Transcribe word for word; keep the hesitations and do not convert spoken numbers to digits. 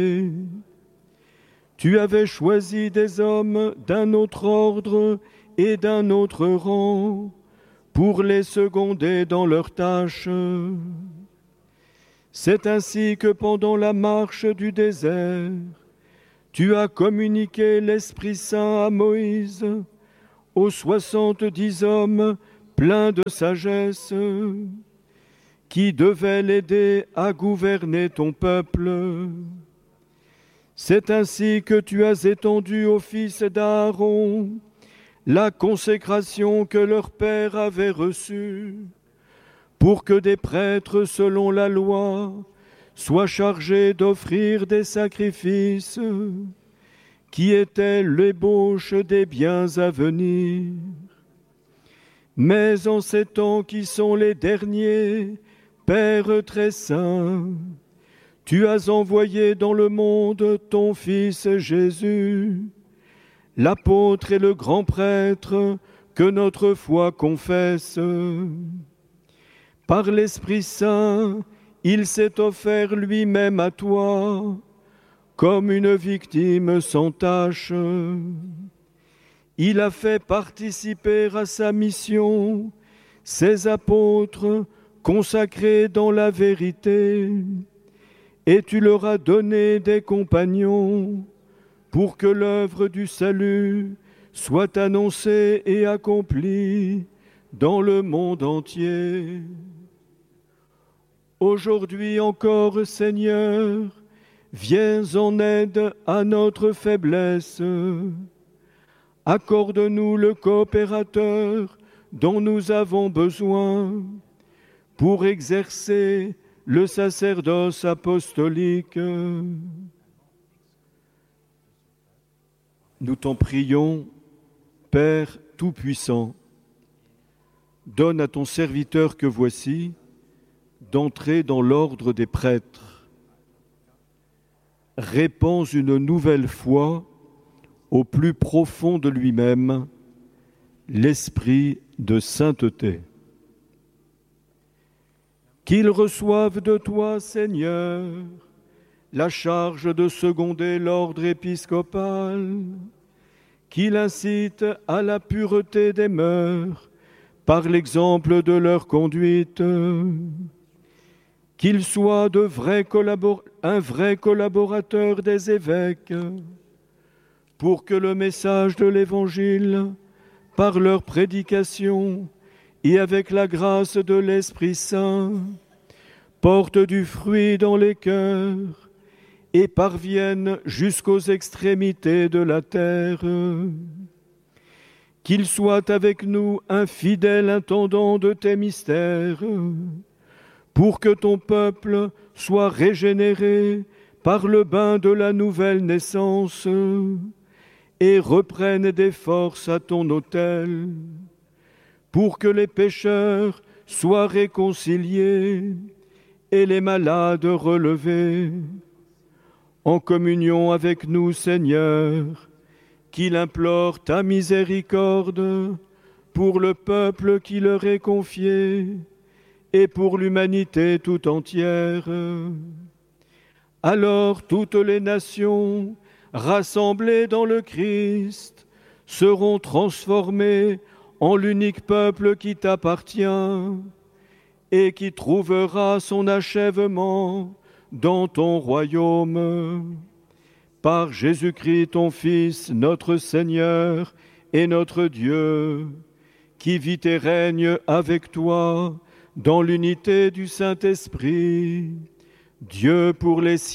Tu avais choisi des hommes d'un autre ordre et d'un autre rang pour les seconder dans leurs tâches. C'est ainsi que pendant la marche du désert, tu as communiqué l'Esprit Saint à Moïse, aux soixante-dix hommes pleins de sagesse, qui devaient l'aider à gouverner ton peuple. C'est ainsi que tu as étendu aux fils d'Aaron la consécration que leur père avait reçue, pour que des prêtres selon la loi soient chargés d'offrir des sacrifices qui étaient l'ébauche des biens à venir. Mais en ces temps qui sont les derniers, Père très saint, tu as envoyé dans le monde ton Fils Jésus, l'apôtre et le grand prêtre que notre foi confesse. Par l'Esprit Saint, il s'est offert lui-même à toi, comme une victime sans tache. Il a fait participer à sa mission ses apôtres consacrés dans la vérité, et tu leur as donné des compagnons pour que l'œuvre du salut soit annoncée et accomplie dans le monde entier. Aujourd'hui encore, Seigneur, viens en aide à notre faiblesse. Accorde-nous le coopérateur dont nous avons besoin pour exercer le sacerdoce apostolique. Nous t'en prions, Père Tout-Puissant, donne à ton serviteur que voici d'entrer dans l'ordre des prêtres. Répands une nouvelle foi au plus profond de lui-même, l'esprit de sainteté. Qu'il reçoive de toi, Seigneur, la charge de seconder l'ordre épiscopal, qu'il incite à la pureté des mœurs par l'exemple de leur conduite, qu'il soit de vrais collabor- un vrai collaborateur des évêques, pour que le message de l'Évangile, par leur prédication et avec la grâce de l'Esprit Saint, porte du fruit dans les cœurs et parvienne jusqu'aux extrémités de la terre. Qu'il soit avec nous un fidèle intendant de tes mystères, pour que ton peuple soit régénéré par le bain de la nouvelle naissance et reprenne des forces à ton autel, pour que les pécheurs soient réconciliés et les malades relevés. En communion avec nous, Seigneur, qu'il implore ta miséricorde pour le peuple qui leur est confié et pour l'humanité tout entière. Alors toutes les nations rassemblées dans le Christ seront transformées en l'unique peuple qui t'appartient et qui trouvera son achèvement dans ton royaume. Par Jésus-Christ, ton Fils, notre Seigneur et notre Dieu, qui vit et règne avec toi dans l'unité du Saint-Esprit, Dieu pour les siècles.